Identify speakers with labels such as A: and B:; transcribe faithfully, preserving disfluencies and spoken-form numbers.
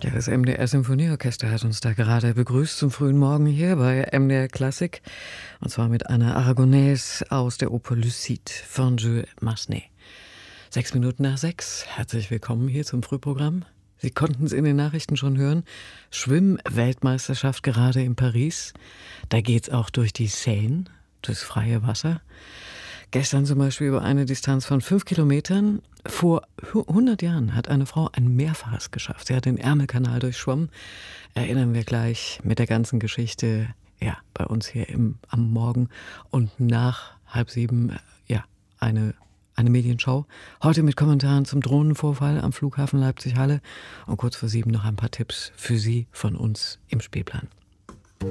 A: Ja, das M D R-Symphonieorchester hat uns da gerade begrüßt zum frühen Morgen hier bei M D R Klassik. Und zwar mit einer Aragonaise aus der Oper Lucide von Jules Massenet. Sechs Minuten nach sechs. Herzlich willkommen hier zum Frühprogramm. Sie konnten es in den Nachrichten schon hören. Schwimm-Weltmeisterschaft gerade in Paris. Da geht's auch durch die Seine, durchs freie Wasser. Gestern zum Beispiel über eine Distanz von fünf Kilometern. Vor hundert Jahren hat eine Frau ein Mehrfaches geschafft. Sie hat den Ärmelkanal durchschwommen. Erinnern wir gleich mit der ganzen Geschichte, ja, bei uns hier im, am Morgen. Und nach halb sieben, ja, eine, eine Medienschau. Heute mit Kommentaren zum Drohnenvorfall am Flughafen Leipzig-Halle. Und kurz vor sieben noch ein paar Tipps für Sie von uns im Spielplan.